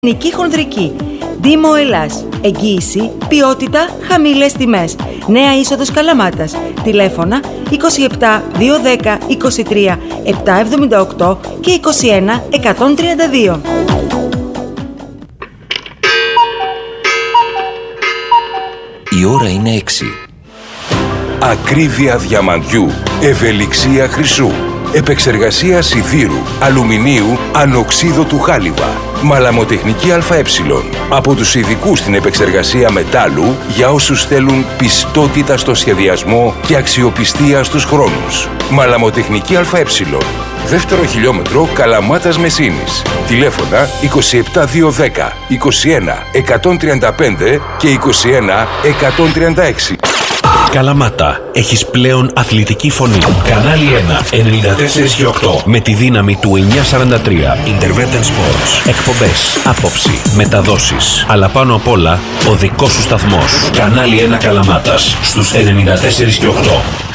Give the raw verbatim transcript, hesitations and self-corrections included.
Ελληνική χονδρική. Δήμο Ελλάς. Εγγύηση, ποιότητα, χαμηλές τιμές. Νέα είσοδος Καλαμάτας. Τηλέφωνα είκοσι επτά διακόσια δέκα είκοσι τρία επτακόσια εβδομήντα οκτώ και είκοσι ένα εκατόν τριάντα δύο. Η ώρα είναι έξι. Ακρίβεια διαμαντιού, ευελιξία χρυσού, επεξεργασία σιδήρου, αλουμινίου, ανοξίδωτου χάλιβα. Μαλαμοτεχνική ΑΕ. Από τους ειδικούς στην επεξεργασία μετάλλου για όσους θέλουν πιστότητα στο σχεδιασμό και αξιοπιστία στους χρόνους. Μαλαμοτεχνική ΑΕ. Δεύτερο χιλιόμετρο Καλαμάτας Μεσίνης. Τηλέφωνα είκοσι επτά διακόσια δέκα είκοσι ένα εκατόν τριάντα πέντε και είκοσι ένα εκατόν τριάντα έξι. Καλαμάτα, έχεις πλέον αθλητική φωνή. Κανάλι ένα, ενενήντα τέσσερα και οκτώ. Με τη δύναμη του εννιακόσια σαράντα τρία. Intervention Sports. Εκπομπές, άποψη, μεταδόσεις. Αλλά πάνω απ' όλα, ο δικός σου σταθμός. Κανάλι ένα Καλαμάτας, στους ενενήντα τέσσερα και οκτώ.